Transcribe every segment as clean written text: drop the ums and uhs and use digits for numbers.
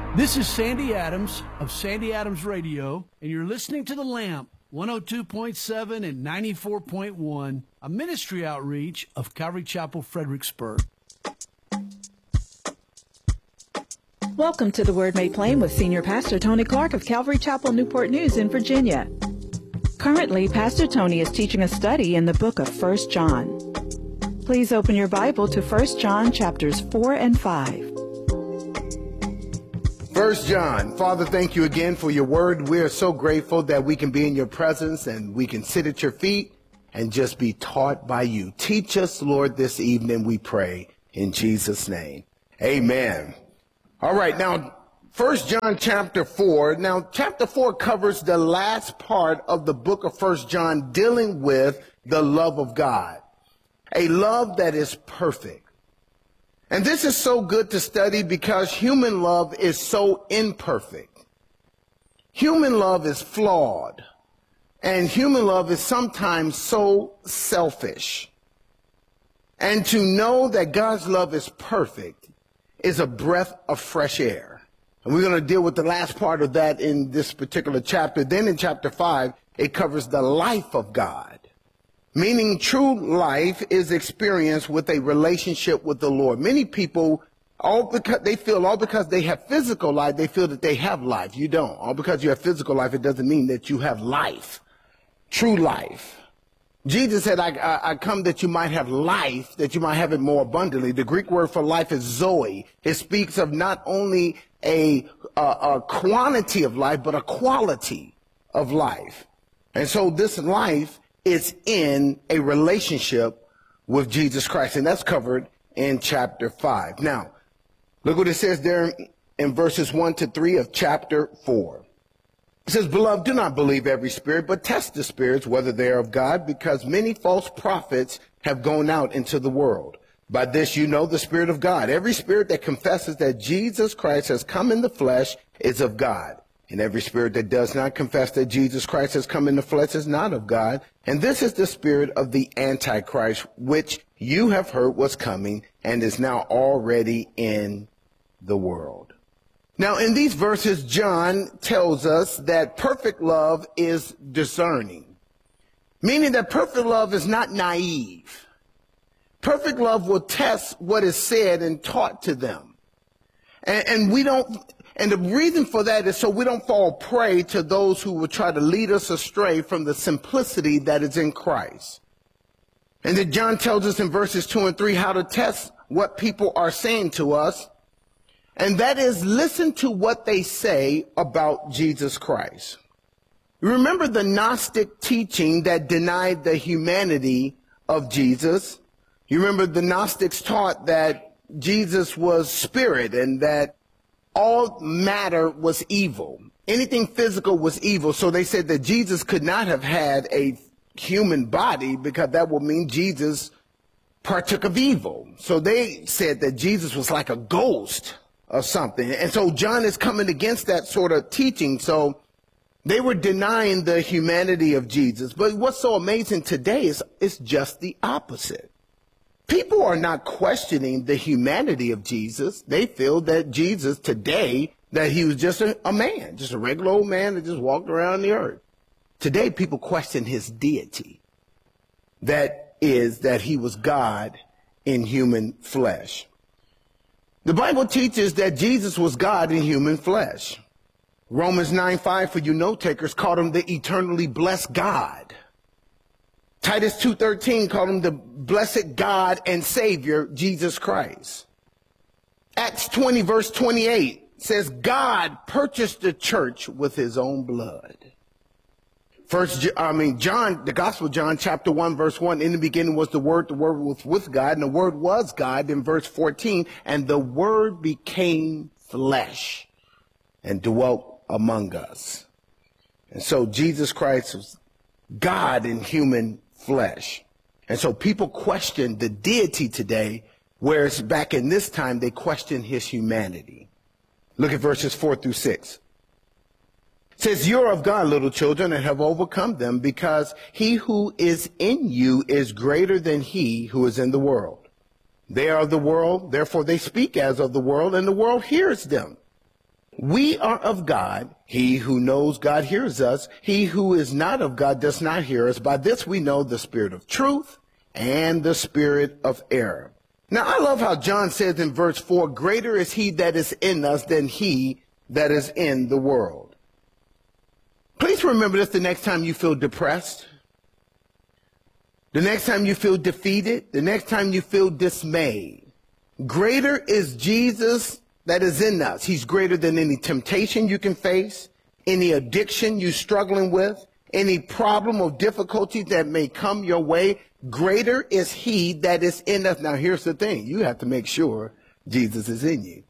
This is Sandy Adams of Sandy Adams Radio, and you're listening to The Lamp, 102.7 and 94.1, a ministry outreach of Calvary Chapel, Fredericksburg. Welcome to The Word Made Plain with Senior Pastor Tony Clark of Calvary Chapel, Newport News in Virginia. Currently, Pastor Tony is teaching a study in the book of 1 John. Please open your Bible to 1 John chapters 4 and 5. 1 John. Father, thank you again for your word. We are so grateful that we can be in your presence and we can sit at your feet and just be taught by you. Teach us, Lord, this evening, we pray in Jesus' name. Amen. All right, now, 1 John chapter 4. Now, chapter 4 covers the last part of the book of 1 John dealing with the love of God, a love that is perfect. And this is so good to study because human love is so imperfect. Human love is flawed. And human love is sometimes so selfish. And to know that God's love is perfect is a breath of fresh air. And we're going to deal with the last part of that in this particular chapter. Then in chapter 5, it covers the life of God. Meaning true life is experienced with a relationship with the Lord. Many people, all because they have physical life, they feel that they have life. You don't. All because you have physical life, it doesn't mean that you have life, true life. Jesus said, I come that you might have life, that you might have it more abundantly. The Greek word for life is zoe. It speaks of not only a quantity of life, but a quality of life. And so this life is in a relationship with Jesus Christ. And that's covered in chapter 5. Now, look what it says there in verses 1 to 3 of chapter 4. It says, Beloved, do not believe every spirit, but test the spirits, whether they are of God, because many false prophets have gone out into the world. By this you know the Spirit of God. Every spirit that confesses that Jesus Christ has come in the flesh is of God. And every spirit that does not confess that Jesus Christ has come in the flesh is not of God. And this is the spirit of the Antichrist, which you have heard was coming and is now already in the world. Now, in these verses, John tells us that perfect love is discerning, meaning that perfect love is not naive. Perfect love will test what is said and taught to them. And we don't... And the reason for that is so we don't fall prey to those who will try to lead us astray from the simplicity that is in Christ. And then John tells us in verses 2 and 3 how to test what people are saying to us. And that is listen to what they say about Jesus Christ. Remember the Gnostic teaching that denied the humanity of Jesus? You remember the Gnostics taught that Jesus was spirit and that all matter was evil. Anything physical was evil. So they said that Jesus could not have had a human body because that would mean Jesus partook of evil. So they said that Jesus was like a ghost or something. And so John is coming against that sort of teaching. So they were denying the humanity of Jesus. But what's so amazing today is it's just the opposite. People are not questioning the humanity of Jesus. They feel that Jesus today, that he was just a man, just a regular old man that just walked around the earth. Today, people question his deity. That is that he was God in human flesh. The Bible teaches that Jesus was God in human flesh. Romans 9:5, for you note takers, called him the eternally blessed God. Titus 2:13 called him the blessed God and Savior, Jesus Christ. Acts 20 verse 28 says God purchased the church with his own blood. John, the Gospel of John chapter 1 verse 1, in the beginning was the Word was with God, and the Word was God. In verse 14, and the Word became flesh and dwelt among us. And so Jesus Christ was God in human flesh. And so people question the deity today, whereas back in this time, they questioned his humanity. Look at verses 4 through 6. It says, you're of God, little children, and have overcome them, because he who is in you is greater than he who is in the world. They are of the world, therefore they speak as of the world, and the world hears them. We are of God. He who knows God hears us. He who is not of God does not hear us. By this we know the spirit of truth and the spirit of error. Now, I love how John says in verse 4, greater is he that is in us than he that is in the world. Please remember this the next time you feel depressed, the next time you feel defeated, the next time you feel dismayed. Greater is Jesus that is in us. He's greater than any temptation you can face, any addiction you're struggling with, any problem or difficulty that may come your way. Greater is he that is in us. Now, here's the thing. You have to make sure Jesus is in you.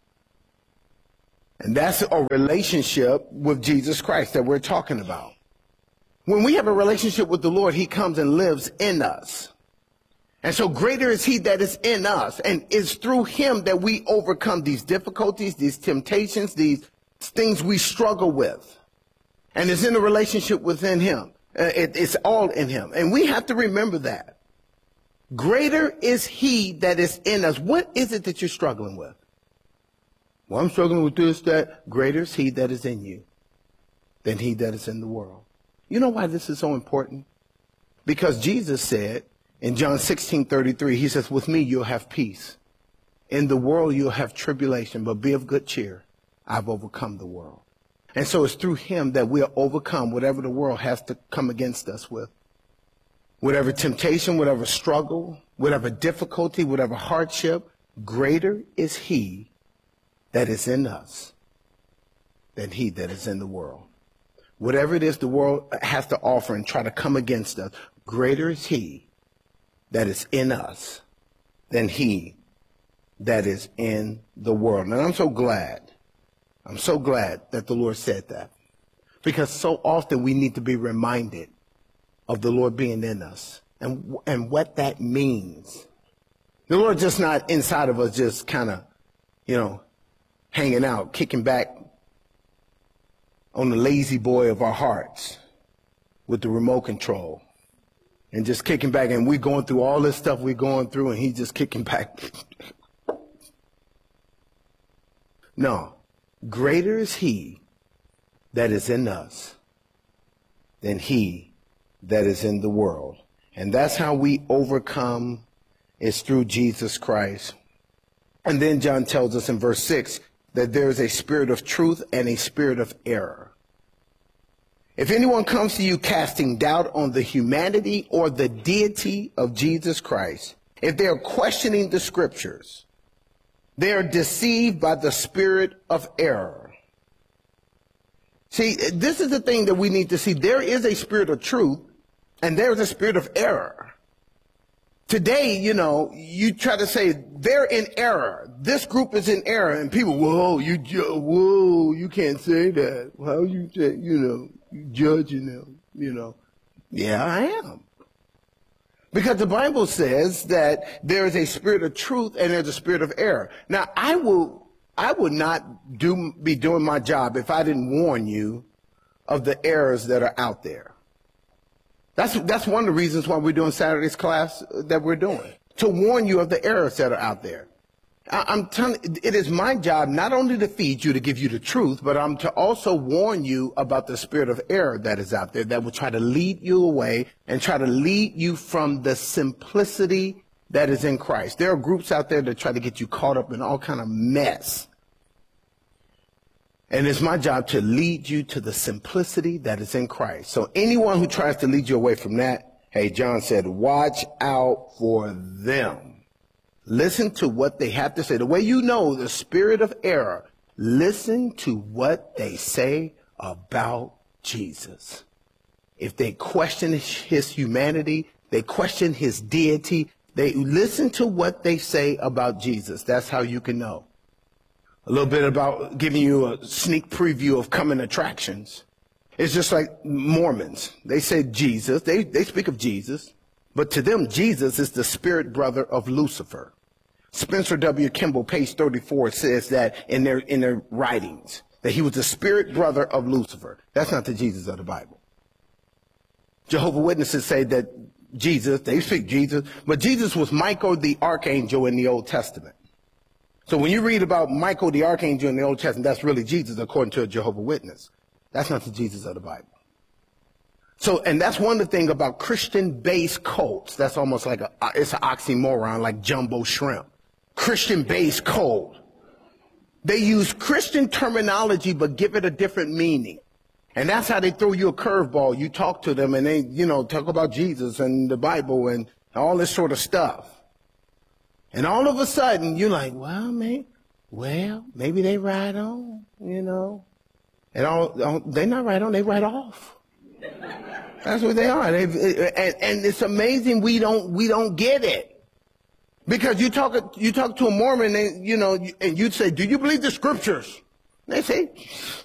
And that's a relationship with Jesus Christ that we're talking about. When we have a relationship with the Lord, he comes and lives in us. And so greater is he that is in us, and it's through him that we overcome these difficulties, these temptations, these things we struggle with. And it's in a relationship within him. It's all in him. And we have to remember that. Greater is he that is in us. What is it that you're struggling with? Well, I'm struggling with this, that. Greater is he that is in you than he that is in the world. You know why this is so important? Because Jesus said in John 16:33, he says, with me you'll have peace. In the world you'll have tribulation, but be of good cheer. I've overcome the world. And so it's through him that we'll overcome whatever the world has to come against us with. Whatever temptation, whatever struggle, whatever difficulty, whatever hardship, greater is he that is in us than he that is in the world. Whatever it is the world has to offer and try to come against us, greater is he that is in us than he that is in the world. And I'm so glad that the Lord said that, because so often we need to be reminded of the Lord being in us and what that means. The Lord just not inside of us, just kind of, hanging out, kicking back on the lazy boy of our hearts with the remote control and just kicking back, and we're going through all this stuff we're going through and he's just kicking back. No, greater is he that is in us than he that is in the world. And that's how we overcome, is through Jesus Christ. And then John tells us in verse 6 that there is a spirit of truth and a spirit of error. If anyone comes to you casting doubt on the humanity or the deity of Jesus Christ, if they are questioning the scriptures, they are deceived by the spirit of error. See, this is the thing that we need to see. There is a spirit of truth and there is a spirit of error. Today, you try to say they're in error. This group is in error, and people, you can't say that. How you say, you judging them, Yeah, I am. Because the Bible says that there is a spirit of truth and there's a spirit of error. Now, I would not be doing my job if I didn't warn you of the errors that are out there. That's one of the reasons why we're doing Saturday's class that we're doing, to warn you of the errors that are out there. I'm telling you, it is my job not only to feed you, to give you the truth, but I'm to also warn you about the spirit of error that is out there that will try to lead you away and try to lead you from the simplicity that is in Christ. There are groups out there that try to get you caught up in all kind of mess. And it's my job to lead you to the simplicity that is in Christ. So anyone who tries to lead you away from that, hey, John said, watch out for them. Listen to what they have to say. The way you know the spirit of error, listen to what they say about Jesus. If they question his humanity, they question his deity, they listen to what they say about Jesus. That's how you can know. A little bit about giving you a sneak preview of coming attractions. It's just like Mormons. They say Jesus. They speak of Jesus. But to them, Jesus is the spirit brother of Lucifer. Spencer W. Kimball, page 34, says that in their writings, that he was the spirit brother of Lucifer. That's not the Jesus of the Bible. Jehovah's Witnesses say that Jesus, they speak Jesus, but Jesus was Michael the archangel in the Old Testament. So when you read about Michael the archangel in the Old Testament, that's really Jesus according to a Jehovah's Witness. That's not the Jesus of the Bible. So, and that's one of the things about Christian-based cults. That's almost like it's an oxymoron, like jumbo shrimp. Christian-based cult. They use Christian terminology, but give it a different meaning. And that's how they throw you a curveball. You talk to them and they, talk about Jesus and the Bible and all this sort of stuff. And all of a sudden, you're like, well, maybe they ride on, And they're not right on, they right off. That's what they are. And it's amazing we don't get it. Because you talk to a Mormon and, and you'd say, do you believe the scriptures? And they say,